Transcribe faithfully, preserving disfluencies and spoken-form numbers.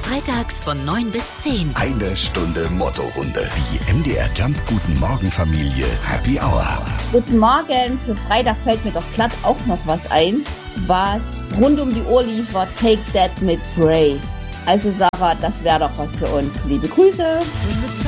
freitags von neun bis zehn. Eine Stunde Mottorunde. Die M D R Jump Guten Morgen Familie Happy Hour. Guten Morgen. Für Freitag fällt mir doch glatt auch noch was ein, was rund um die Uhr lief, war Take That mit Pray. Also Sarah, das wäre doch was für uns. Liebe Grüße.